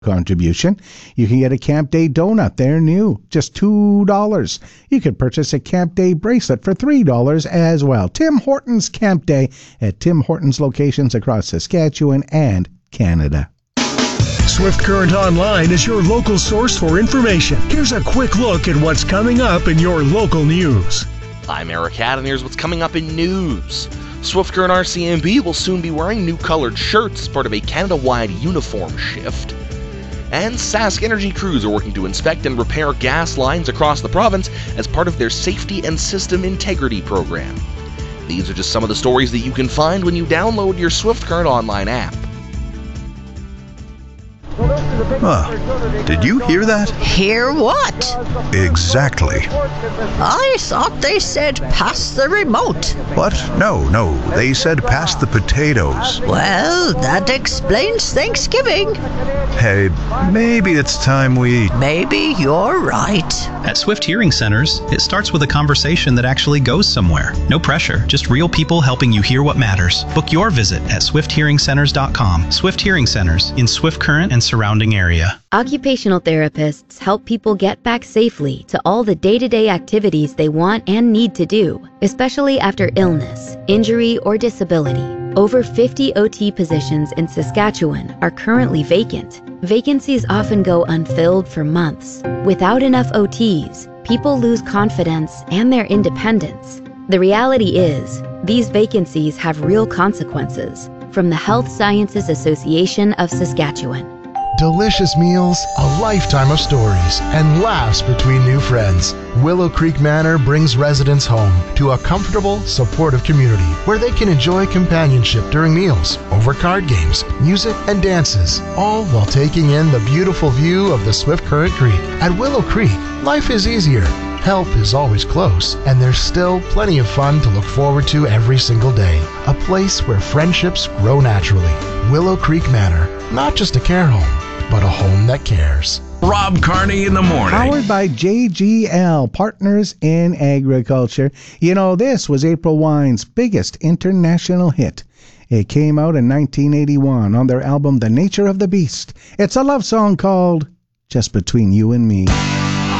contribution. You can get a Camp Day donut. They're new, just $2. You could purchase a Camp Day bracelet for $3 as well. Tim Hortons Camp Day at Tim Hortons locations across Saskatchewan and Canada. Swift Current Online is your local source for information. Here's a quick look at what's coming up in your local news. I'm Eric Hadd, and here's what's coming up in news. Swift Current RCMP will soon be wearing new colored shirts as part of a Canada-wide uniform shift. And Sask Energy crews are working to inspect and repair gas lines across the province as part of their Safety and System Integrity program. These are just some of the stories that you can find when you download your Swift Current Online app. Did you hear that? Hear what? Exactly. I thought they said pass the remote. What? No, they said pass the potatoes. Well, that explains Thanksgiving. Hey, maybe it's time we... Maybe you're right. At Swift Hearing Centers, it starts with a conversation that actually goes somewhere. No pressure, just real people helping you hear what matters. Book your visit at swifthearingcenters.com. Swift Hearing Centers in Swift Current and surrounding area. Occupational therapists help people get back safely to all the day-to-day activities they want and need to do, especially after illness, injury, or disability. Over 50 OT positions in Saskatchewan are currently vacant. Vacancies often go unfilled for months. Without enough OTs, people lose confidence and their independence. The reality is, these vacancies have real consequences. From the Health Sciences Association of Saskatchewan. Delicious meals, a lifetime of stories, and laughs between new friends. Willow Creek Manor brings residents home to a comfortable, supportive community where they can enjoy companionship during meals, over card games, music, and dances, all while taking in the beautiful view of the Swift Current Creek. At Willow Creek, life is easier. Help is always close, and there's still plenty of fun to look forward to every single day. A place where friendships grow naturally. Willow Creek Manor, not just a care home, but a home that cares. Rob Carney in the morning. Powered by JGL, Partners in Agriculture. You know, this was April Wine's biggest international hit. It came out in 1981 on their album The Nature of the Beast. It's a love song called Just Between You and Me.